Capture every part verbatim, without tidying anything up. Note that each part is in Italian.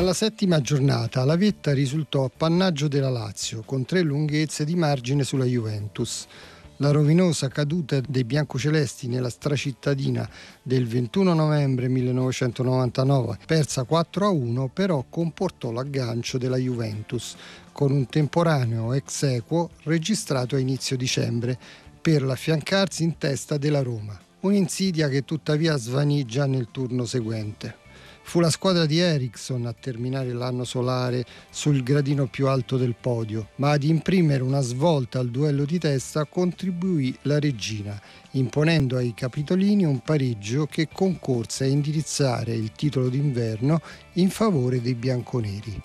Alla settima giornata la vetta risultò appannaggio della Lazio con tre lunghezze di margine sulla Juventus. La rovinosa caduta dei biancocelesti nella stracittadina del ventuno novembre millenovecentonovantanove, persa quattro a uno, però comportò l'aggancio della Juventus con un temporaneo ex aequo registrato a inizio dicembre per l'affiancarsi in testa della Roma. Un'insidia che tuttavia svanì già nel turno seguente. Fu la squadra di Eriksson a terminare l'anno solare sul gradino più alto del podio, ma ad imprimere una svolta al duello di testa contribuì la Reggina, imponendo ai capitolini un pareggio che concorse a indirizzare il titolo d'inverno in favore dei bianconeri.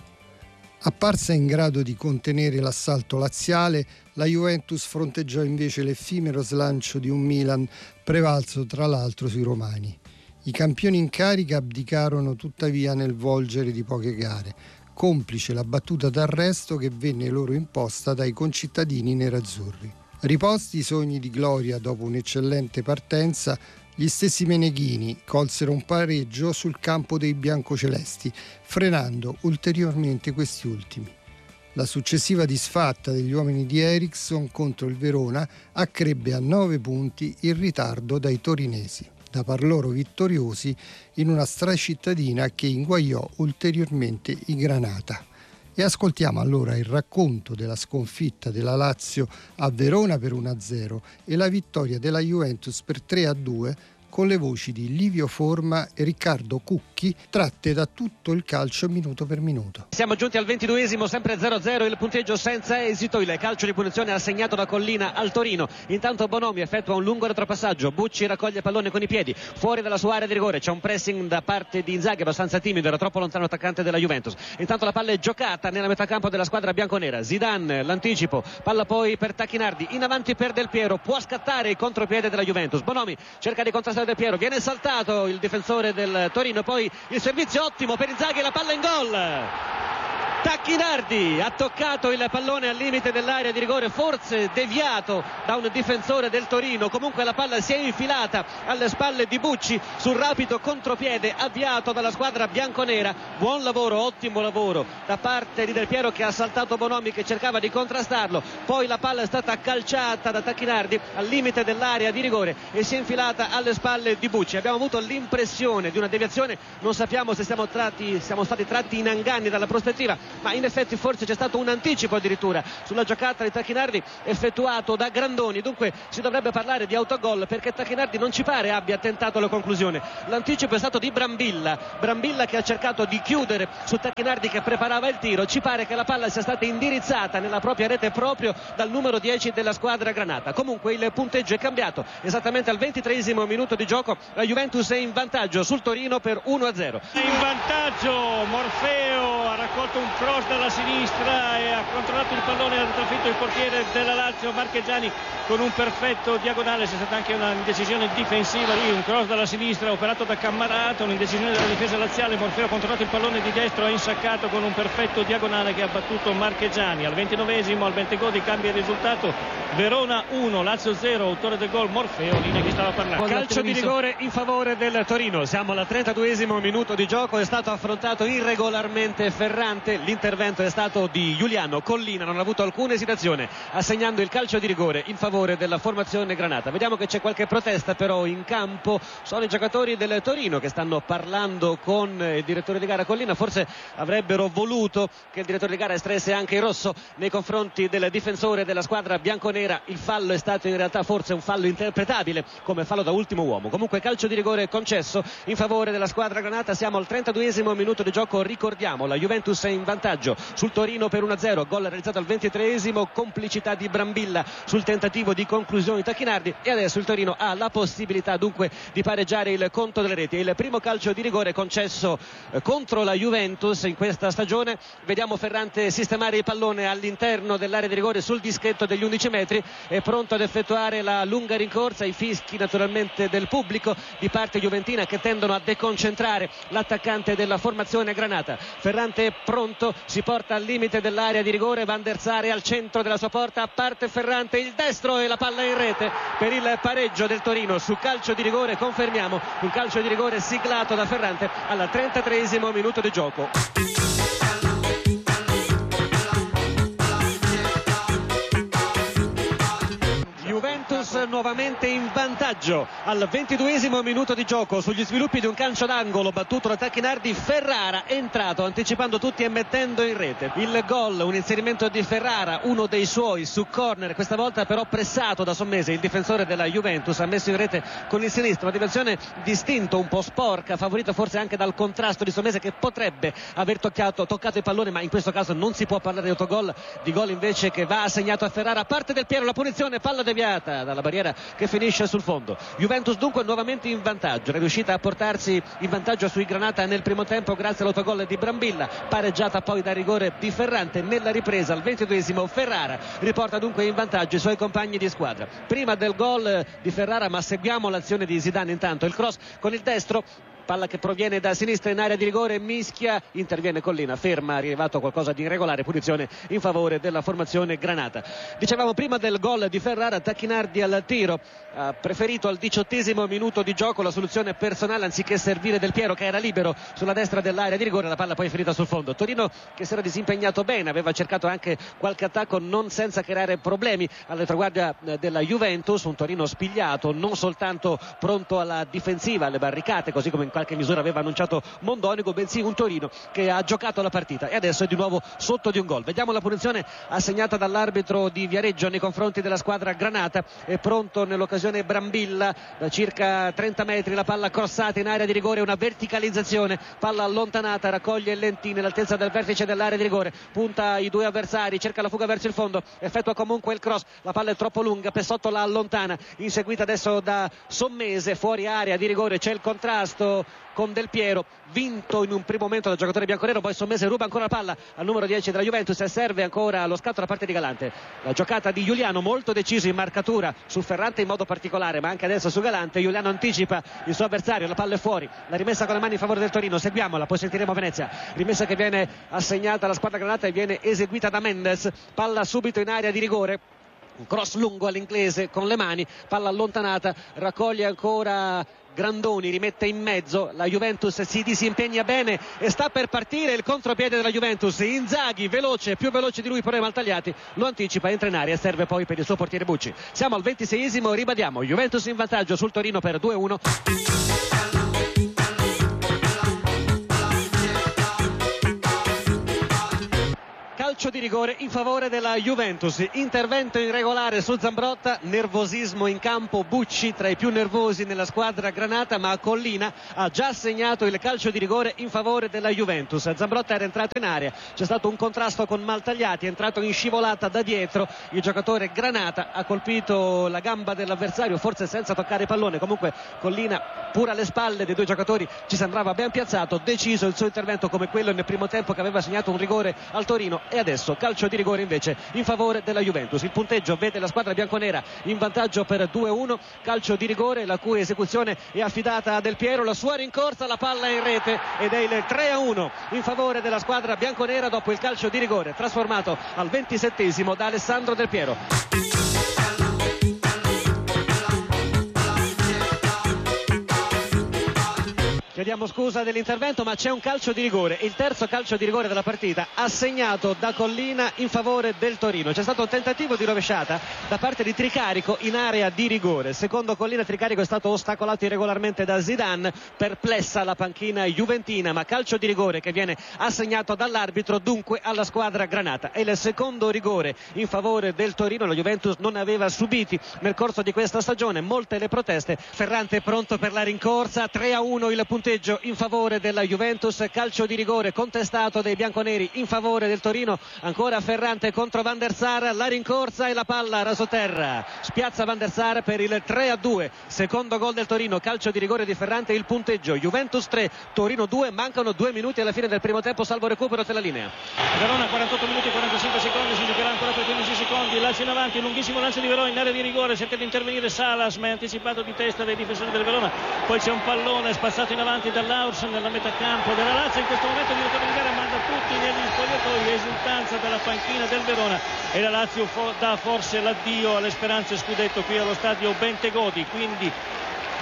Apparsa in grado di contenere l'assalto laziale, la Juventus fronteggiò invece l'effimero slancio di un Milan prevalso tra l'altro sui romani. I campioni in carica abdicarono tuttavia nel volgere di poche gare, complice la battuta d'arresto che venne loro imposta dai concittadini nerazzurri. Riposti i sogni di gloria dopo un'eccellente partenza, gli stessi meneghini colsero un pareggio sul campo dei biancocelesti, frenando ulteriormente questi ultimi. La successiva disfatta degli uomini di Eriksson contro il Verona accrebbe a nove punti il ritardo dai torinesi, da par loro vittoriosi in una stracittadina che inguaiò ulteriormente i Granata. E ascoltiamo allora il racconto della sconfitta della Lazio a Verona per uno a zero e la vittoria della Juventus per tre a due con le voci di Livio Forma e Riccardo Cucchi, tratte da Tutto il Calcio minuto per minuto. Siamo giunti al ventiduesimo, sempre zero a zero, il punteggio senza esito, il calcio di punizione assegnato da Collina al Torino. Intanto Bonomi effettua un lungo retropassaggio, Bucci raccoglie il pallone con i piedi, fuori dalla sua area di rigore, c'è un pressing da parte di Inzaghi abbastanza timido, era troppo lontano l'attaccante della Juventus. Intanto la palla è giocata nella metà campo della squadra bianconera, Zidane, l'anticipo, palla poi per Tacchinardi, in avanti per Del Piero, può scattare il contropiede della Juventus, Bonomi cerca di contrastare Del Piero, viene saltato il difensore del Torino, poi il servizio ottimo per Inzaghi e la palla in gol. Tacchinardi ha toccato il pallone al limite dell'area di rigore, forse deviato da un difensore del Torino, comunque la palla si è infilata alle spalle di Bucci sul rapido contropiede avviato dalla squadra bianconera. Buon lavoro, ottimo lavoro da parte di Del Piero che ha saltato Bonomi che cercava di contrastarlo, poi la palla è stata calciata da Tacchinardi al limite dell'area di rigore e si è infilata alle spalle di Bucci. Abbiamo avuto l'impressione di una deviazione, non sappiamo se siamo, tratti, siamo stati tratti in inganni dalla prospettiva, ma in effetti forse c'è stato un anticipo addirittura sulla giocata di Tacchinardi effettuato da Grandoni, dunque si dovrebbe parlare di autogol perché Tacchinardi non ci pare abbia tentato la conclusione. L'anticipo è stato di Brambilla, Brambilla che ha cercato di chiudere su Tacchinardi che preparava il tiro, ci pare che la palla sia stata indirizzata nella propria rete proprio dal numero dieci della squadra granata. Comunque il punteggio è cambiato, esattamente al ventitreesimo minuto di gioco la Juventus è in vantaggio sul Torino per uno a zero. In vantaggio Morfeo ha raccolto un cross dalla sinistra e ha controllato il pallone, ha trafitto il portiere della Lazio Marchegiani con un perfetto diagonale. C'è stata anche una indecisione difensiva lì, un cross dalla sinistra operato da Cammarato, un'indecisione della difesa laziale. Morfeo ha controllato il pallone di destro, ha insaccato con un perfetto diagonale che ha battuto Marchegiani. Al ventinovesimo al Bentegodi cambia il risultato, Verona uno, Lazio zero, autore del gol Morfeo, linea che stava parlando. Calcio di rigore in favore del Torino, siamo al trentaduesimo minuto di gioco, è stato affrontato irregolarmente Ferrante, l'intervento è stato di Giuliano, Collina non ha avuto alcuna esitazione assegnando il calcio di rigore in favore della formazione granata. Vediamo che c'è qualche protesta però in campo, sono i giocatori del Torino che stanno parlando con il direttore di gara Collina, forse avrebbero voluto che il direttore di gara estraesse anche il rosso nei confronti del difensore della squadra bianconera. Il fallo è stato in realtà forse un fallo interpretabile come fallo da ultimo uomo, comunque calcio di rigore concesso in favore della squadra granata. Siamo al trentaduesimo minuto di gioco, ricordiamo la Juventus è in vantaggio sul Torino per uno a zero, gol realizzato al ventitreesimo, complicità di Brambilla sul tentativo di conclusione di Tacchinardi e adesso il Torino ha la possibilità dunque di pareggiare il conto delle reti. È il primo calcio di rigore concesso eh, contro la Juventus in questa stagione. Vediamo Ferrante sistemare il pallone all'interno dell'area di rigore sul dischetto degli undici metri, è pronto ad effettuare la lunga rincorsa, i fischi naturalmente del pubblico di parte juventina che tendono a deconcentrare l'attaccante della formazione granata. Ferrante è pronto, si porta al limite dell'area di rigore, Van der Sar è al centro della sua porta, parte Ferrante, il destro e la palla in rete per il pareggio del Torino su calcio di rigore. Confermiamo un calcio di rigore siglato da Ferrante al trentatreesimo minuto di gioco. Juventus nuovamente in vantaggio al ventiduesimo minuto di gioco sugli sviluppi di un calcio d'angolo battuto da Tacchinardi. Ferrara è entrato anticipando tutti e mettendo in rete il gol, un inserimento di Ferrara, uno dei suoi su corner, questa volta però pressato da Sommese, il difensore della Juventus, ha messo in rete con il sinistro, una dimensione distinta, un po' sporca, favorita forse anche dal contrasto di Sommese che potrebbe aver toccato, toccato il pallone, ma in questo caso non si può parlare di autogol, di gol invece che va assegnato a Ferrara. Parte del Piero, la punizione, palla deviata dalla barriera che finisce sul fondo. Juventus dunque nuovamente in vantaggio, è riuscita a portarsi in vantaggio sui Granata nel primo tempo grazie all'autogol di Brambilla, pareggiata poi da rigore di Ferrante. Nella ripresa al ventiduesimo Ferrara riporta dunque in vantaggio i suoi compagni di squadra. Prima del gol di Ferrara, ma seguiamo l'azione di Zidane intanto, il cross con il destro, palla che proviene da sinistra in area di rigore, mischia, interviene Collina, ferma, arrivato qualcosa di irregolare, punizione in favore della formazione Granata. Dicevamo prima del gol di Ferrara, Tacchinardi al tiro, ha preferito al diciottesimo minuto di gioco la soluzione personale anziché servire Del Piero che era libero sulla destra dell'area di rigore, la palla poi è finita sul fondo. Torino che si era disimpegnato bene, aveva cercato anche qualche attacco non senza creare problemi alla retroguardia della Juventus, un Torino spigliato, non soltanto pronto alla difensiva, alle barricate, così come in qualche misura aveva annunciato Mondonico, bensì un Torino che ha giocato la partita e adesso è di nuovo sotto di un gol. Vediamo la punizione assegnata dall'arbitro di Viareggio nei confronti della squadra Granata. È pronto nell'occasione Brambilla da circa trenta metri, la palla crossata in area di rigore, una verticalizzazione, palla allontanata, raccoglie Lentini all'altezza del vertice dell'area di rigore, punta i due avversari, cerca la fuga verso il fondo, effettua comunque il cross, la palla è troppo lunga, Pessotto la allontana, inseguita adesso da Sommese, fuori area di rigore, c'è il contrasto con Del Piero, vinto in un primo momento dal giocatore bianconero, poi Sommese ruba ancora la palla al numero dieci della Juventus e serve ancora lo scatto da parte di Galante. La giocata di Giuliano molto deciso in marcatura su Ferrante in modo particolare, ma anche adesso su Galante. Giuliano anticipa il suo avversario, la palla è fuori, la rimessa con le mani in favore del Torino, seguiamola, poi sentiremo Venezia, rimessa che viene assegnata alla squadra Granata e viene eseguita da Mendes, palla subito in area di rigore, un cross lungo all'inglese con le mani, palla allontanata, raccoglie ancora Grandoni, rimette in mezzo, la Juventus si disimpegna bene e sta per partire il contropiede della Juventus. Inzaghi veloce, più veloce di lui però Maltagliati, lo anticipa, entra in aria e serve poi per il suo portiere Bucci. Siamo al ventiseiesimo, ribadiamo, Juventus in vantaggio sul Torino per due a uno. Calcio di rigore in favore della Juventus, intervento irregolare su Zambrotta, nervosismo in campo, Bucci tra i più nervosi nella squadra Granata, ma Collina ha già segnato il calcio di rigore in favore della Juventus. Zambrotta era entrato in area, c'è stato un contrasto con Maltagliati, è entrato in scivolata da dietro, il giocatore Granata ha colpito la gamba dell'avversario, forse senza toccare il pallone, comunque Collina pur alle spalle dei due giocatori ci sembrava ben piazzato, deciso il suo intervento come quello nel primo tempo che aveva segnato un rigore al Torino, e adesso calcio di rigore invece in favore della Juventus. Il punteggio vede la squadra bianconera in vantaggio per due a uno, calcio di rigore la cui esecuzione è affidata a Del Piero, la sua rincorsa, la palla è in rete ed è il tre a uno in favore della squadra bianconera dopo il calcio di rigore trasformato al ventisettesimo da Alessandro Del Piero. Chiediamo scusa dell'intervento, ma c'è un calcio di rigore, il terzo calcio di rigore della partita assegnato da Collina in favore del Torino. C'è stato un tentativo di rovesciata da parte di Tricarico in area di rigore. Secondo Collina Tricarico è stato ostacolato irregolarmente da Zidane, perplessa la panchina juventina, ma calcio di rigore che viene assegnato dall'arbitro dunque alla squadra Granata. È il secondo rigore in favore del Torino, la Juventus non aveva subiti nel corso di questa stagione, molte le proteste. Ferrante è pronto per la rincorsa, tre a uno il punteggio in favore della Juventus, calcio di rigore contestato dai bianconeri in favore del Torino, ancora Ferrante contro Van der Sar, la rincorsa e la palla rasoterra, spiazza Van der Sar per il tre a due, secondo gol del Torino, calcio di rigore di Ferrante, il punteggio Juventus tre, Torino due, mancano due minuti alla fine del primo tempo, salvo recupero della linea. Verona quarantotto minuti e quarantacinque secondi, si giocherà ancora per quindici secondi, Lazio in avanti, lunghissimo lancio di Verona in area di rigore, cerca di intervenire Salas ma è anticipato di testa dai difensori del Verona, poi c'è un pallone spazzato in avanti dall'Aursen nella metà campo della Lazio, in questo momento di ritorno in gara manda tutti negli spogliatoi, esultanza dalla panchina del Verona e la Lazio fo- dà forse l'addio alle speranze scudetto qui allo stadio Bentegodi, quindi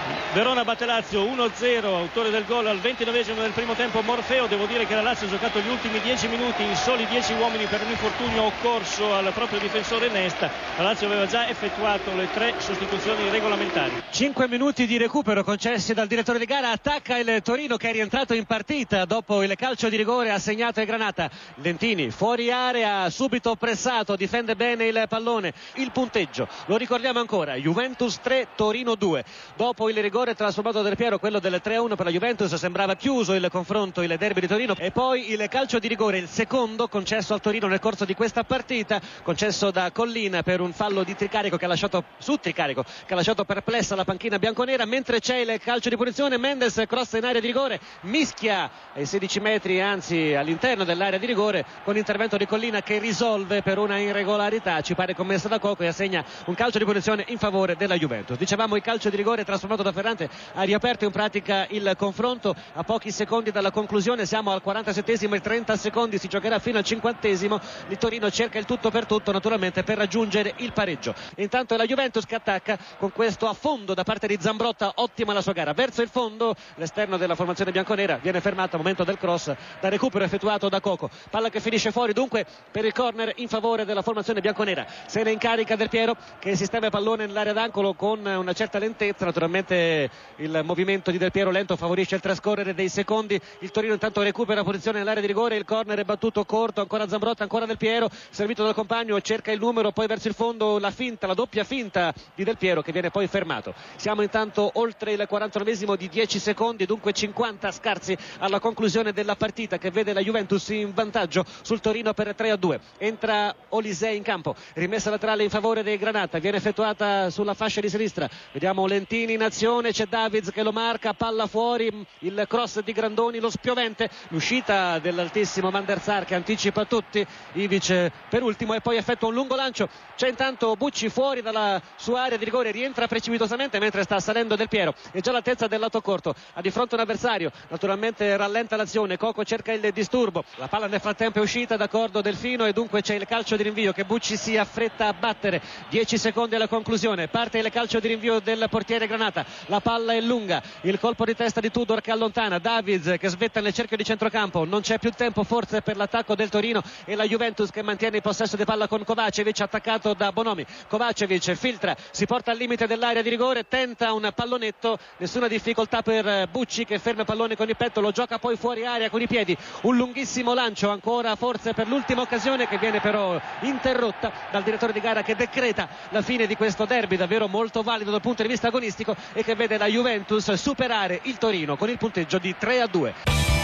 Verona batte Lazio uno a zero, autore del gol al ventinovesimo del primo tempo Morfeo. Devo dire che la Lazio ha giocato gli ultimi dieci minuti in soli dieci uomini per un infortunio occorso al proprio difensore Nesta. La Lazio aveva già effettuato le tre sostituzioni regolamentari. cinque minuti di recupero concessi dal direttore di gara. Attacca il Torino che è rientrato in partita dopo il calcio di rigore assegnato ai Granata. Lentini fuori area, subito pressato, difende bene il pallone. Il punteggio lo ricordiamo ancora: Juventus tre, Torino due. Dopo il rigore trasformato Del Piero, quello del tre a uno per la Juventus, sembrava chiuso il confronto, il derby di Torino, e poi il calcio di rigore, il secondo concesso al Torino nel corso di questa partita, concesso da Collina per un fallo di Tricarico che ha lasciato su Tricarico che ha lasciato perplessa la panchina bianconera. Mentre c'è il calcio di punizione, Mendes cross in area di rigore, mischia ai sedici metri, anzi all'interno dell'area di rigore, con l'intervento di Collina che risolve per una irregolarità, ci pare commessa da Coco, e assegna un calcio di punizione in favore della Juventus. Dicevamo, il calcio di rigore trasformato da Ferrante ha riaperto in pratica il confronto a pochi secondi dalla conclusione. Siamo al quarantasettesimo e trenta secondi, si giocherà fino al cinquantesimo. Il Torino cerca il tutto per tutto, naturalmente, per raggiungere il pareggio. Intanto è la Juventus che attacca con questo affondo da parte di Zambrotta. Ottima la sua gara verso il fondo, l'esterno della formazione bianconera viene fermato al momento del cross da recupero effettuato da Coco. Palla che finisce fuori dunque per il corner in favore della formazione bianconera. Se ne incarica Del Piero che sistema il pallone nell'area d'angolo con una certa lentezza. Naturalmente il movimento di Del Piero lento favorisce il trascorrere dei secondi. Il Torino intanto recupera posizione nell'area di rigore, il corner è battuto corto, ancora Zambrotta, ancora Del Piero, servito dal compagno, cerca il numero, poi verso il fondo la finta, la doppia finta di Del Piero che viene poi fermato. Siamo intanto oltre il quarantanovesimo di dieci secondi, dunque cinquanta scarsi alla conclusione della partita, che vede la Juventus in vantaggio sul Torino per tre a due. Entra Olise in campo, rimessa laterale in favore dei Granata, viene effettuata sulla fascia di sinistra, vediamo Lentini in azione, c'è Davids che lo marca, palla fuori, il cross di Grandoni, lo spiovente, l'uscita dell'altissimo Van der Sar che anticipa tutti, Ivic per ultimo, e poi effettua un lungo lancio. C'è intanto Bucci fuori dalla sua area di rigore, rientra precipitosamente mentre sta salendo Del Piero, è già all'altezza del lato corto, ha di fronte un avversario, naturalmente rallenta l'azione, Coco cerca il disturbo, la palla nel frattempo è uscita, d'accordo Delfino, e dunque c'è il calcio di rinvio che Bucci si affretta a battere. Dieci secondi alla conclusione, parte il calcio di rinvio del portiere Granata, la palla è lunga, il colpo di testa di Tudor che allontana, Davids che svetta nel cerchio di centrocampo, non c'è più tempo forse per l'attacco del Torino, e la Juventus che mantiene il possesso di palla con Kovacevic, attaccato da Bonomi. Kovacevic filtra, si porta al limite dell'area di rigore, tenta un pallonetto, nessuna difficoltà per Bucci che ferma il pallone con il petto, lo gioca poi fuori area con i piedi, un lunghissimo lancio ancora forse per l'ultima occasione, che viene però interrotta dal direttore di gara che decreta la fine di questo derby davvero molto valido dal punto di vista agonistico, e che vede la Juventus superare il Torino con il punteggio di tre a due.